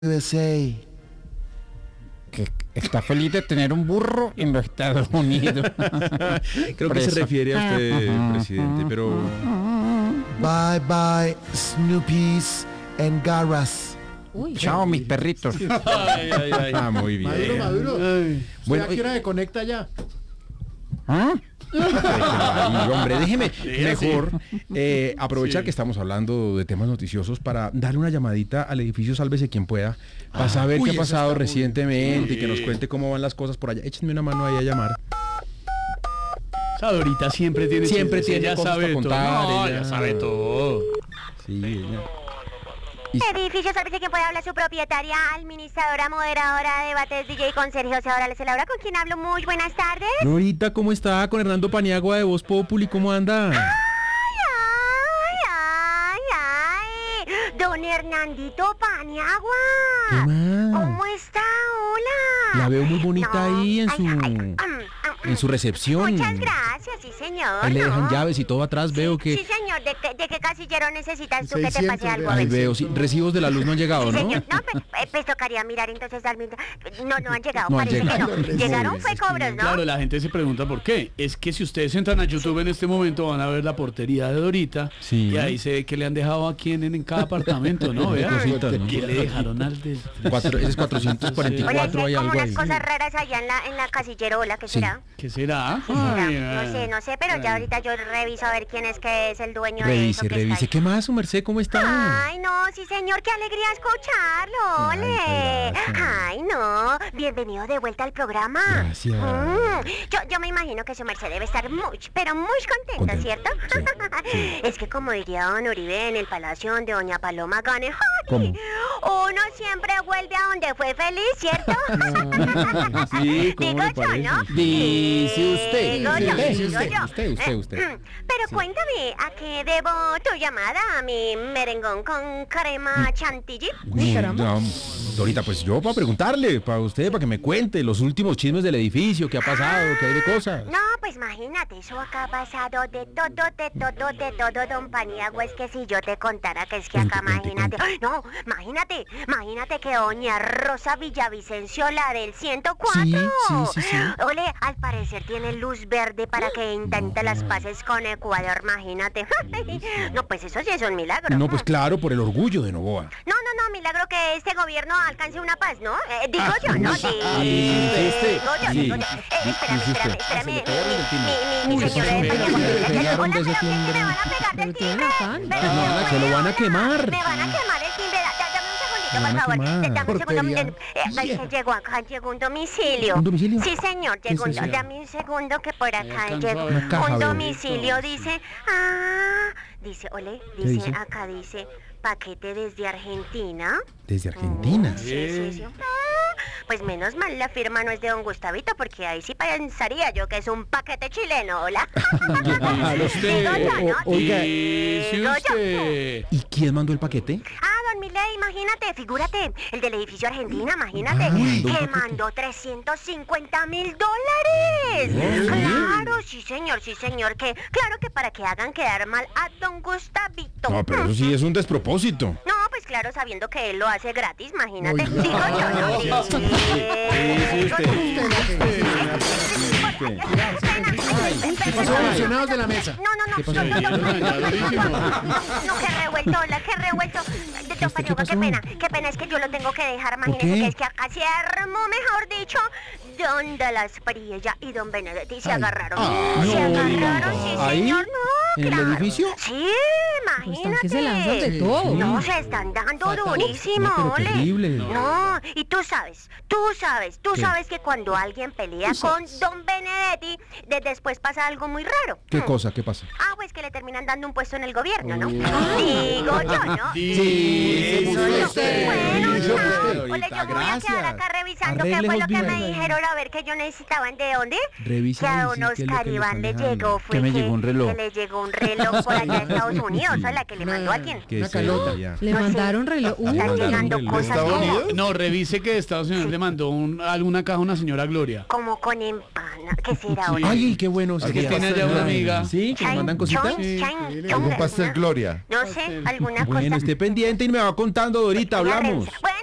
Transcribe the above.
USA. Que está feliz de tener un burro en los Estados Unidos. Creo que se refiere a usted, presidente, pero... Bye bye, Snoopies and Garras. Uy, Chao, mis perritos. Ah, muy bien. Maduro. Bueno, ¿A qué hora se conecta ya? ¿Ah? Ay, hombre, déjeme mejor aprovechar que estamos hablando de temas noticiosos para darle una llamadita al edificio Sálvese Quien Pueda para saber qué ha pasado recientemente y que nos cuente cómo van las cosas por allá. Échenme una mano ahí a llamar. Dorita siempre tiene Ella cosas sabe para contar. todo. Ella sabe todo. Sí, ella. Edificio Sálvese Quien Pueda, habla su propietaria, administradora, moderadora, debates, DJ, conserje, ahora les elabora. ¿Con quién hablo? Muy buenas tardes. Norita, ¿cómo está? Con Hernando Paniagua de Voz Populi, ¿cómo anda? Ay, don Hernandito Paniagua. ¿Qué más? ¿Cómo está? Hola. La veo muy bonita ahí en su recepción. Muchas gracias, sí señor. Ahí le dejan ¿no? llaves y todo atrás, veo que... Sí señor, ¿de qué casillero necesitas tú que te 600 pase algo? Ahí A ver. veo, sí, recibos de la luz no han llegado, Sí, ¿no? señor. No, pues tocaría mirar entonces darme... No han llegado, No han parece llegado. que no. Llegaron fue cobros, ¿no? Claro, la gente se pregunta por qué. Es que si ustedes entran a YouTube en este momento van a ver la portería de Dorita. Sí. Y ahí se ve que le han dejado a quien en cada apartamento, ¿no? Vea. Cositas, ¿no? Que le dejaron al del... Ese es 444, Oye, hay hay como algo unas ahí. cosas raras allá en la casillerola, ¿qué Sí. será? ¿Qué será? ¿Qué será? Ay, No sé, pero ya ahorita yo reviso a ver quién es que es el dueño de eso Revise, que revise. está ¿Qué más, su merced? ¿Cómo está? ahí. Ay, no, sí señor, qué alegría escucharlo, Ay, ole. gracias. Ay, no, bienvenido de vuelta al programa. Gracias. Yo me imagino que su merced debe estar muy, pero muy contenta, Contento, ¿cierto? sí. Es que como diría don Uribe en el palacio de doña Paloma Gane, ¡ay! ¿Cómo? Uno siempre vuelve a donde fue feliz, ¿cierto? Sí, ¿cómo Digo le yo, parece? ¿no? Dice usted. Digo yo, Dice digo yo. usted. Pero cuéntame, ¿a qué debo tu llamada? ¿A mi merengón con crema chantilly? No, Dorita, pues yo para preguntarle, para usted, para que me cuente los últimos chismes del edificio, qué ha pasado, qué hay de cosas. No, pues imagínate, eso acá ha pasado de todo, don Paniagua. Es que si yo te contara que es que acá, Cuente. imagínate. ¡Ay, no! Imagínate que doña Rosa Villavicencio, la del 104. Sí. Ole, al parecer tiene luz verde para que intente las paces con Ecuador, imagínate. No, pues eso sí es un milagro. No, pues claro, por el orgullo de Novoa. No, milagro que este gobierno alcance una paz, ¿no? Digo yo, ¿no? Sí, Digo yo. sí. Espérame. Mi Uy, señor ¿qué de pasó? Paniagua. ¿Qué pegaron Hola, de ese pero que timbre? me van a pegar del Pero tiene timbre. afán. Pero No, se lo van a quemar. Me van a quemar el timbre. Dame un segundito, Lo van por a favor. quemar. Dame un segundo. Porquería. Llegó acá, llegó un domicilio. ¿Un domicilio? Sí, señor, ¿Qué llegó es eso? dame un segundo que por acá alcanzó llegó a ver. Una caja, un veo. domicilio. Dice, ¿Qué dice? acá dice, paquete desde Argentina. Desde Argentina. Sí. Pues menos mal la firma no es de don Gustavito, porque ahí sí pensaría yo que es un paquete chileno, hola. Claro, usted. Digo yo, ¿no? Oiga. Dice Digo yo. usted. ¿Y quién mandó el paquete? Don Milei, imagínate, figúrate, el del edificio Argentina, imagínate, mandó un que paquete. mandó $350,000. ¿Sí? Claro, sí señor, que claro que para que hagan quedar mal a don Gustavito. No, pero eso sí es un despropósito. No, pues claro, sabiendo que él lo hace gratis, imagínate. Oiga. Digo yo, ¿no? Los solucionados de la mesa. No, ¿Qué pasó? no, qué revuelto, qué revuelto. Don Paniagua, pasó? qué pena, es que yo lo tengo que dejar, imagínese qué? que es que acá se armó, mejor dicho, don De Las Priella y don Benedetti se agarraron. no Se agarraron, diga. sí ¿Ahí? señor, no, ¿En el claro. edificio? Sí, Pues imagínate. están que se lanzan de todo. No, se están dando durísimo, No, pero ole. terrible. No, y tú sabes ¿Qué? que cuando alguien pelea con don Benedetti, después pasa algo muy raro. ¿Qué cosa? ¿Qué pasa? Pues que le terminan dando un puesto en el gobierno, ¿no? Digo yo, ¿no? Sí, Digo yo. usted. Bueno, Dice ya. usted, Ole, yo me voy a quedar gracias. acá revisando qué Arregle fue lo los que me videos. dijeron, a ver que yo necesitaban de dónde. Revisa Que a ahí, don sí, qué es lo Oscar que le Iván le están dejando. llegó, fue Que me llegó un reloj. que le llegó un reloj por allá de Estados Unidos, a la que le mandó a alguien. ¿Qué Una es calota. eso? Ya. Le No sé. mandaron reloj. Están mandaron llegando reloj. cosas ¿Estados como, Unidos? No, revise que Estados Unidos le mandó alguna caja a una señora Gloria. como con empana. ¿Qué será Sí. ahora? Ay, qué bueno. Es que sería. tiene allá una amiga. ¿Sí? ¿Que le mandan cositas? ¿Algún pastel Gloria? No sé, alguna cosa. Bueno, esté pendiente y me va contando, Dorita, Voy a hablamos. revisar. Bueno,